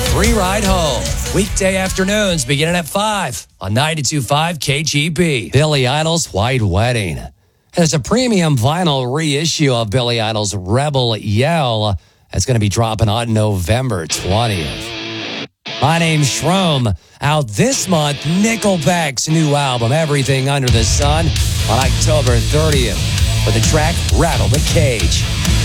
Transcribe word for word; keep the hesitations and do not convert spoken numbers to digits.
Free Ride Home. Weekday afternoons beginning at five on ninety-two point five K G B. Billy Idol's White Wedding. There's a premium vinyl reissue of Billy Idol's Rebel Yell that's going to be dropping on November twentieth. My name's Shroom. Out this month, Nickelback's new album, Everything Under the Sun, on October thirtieth, with the track Rattle the Cage.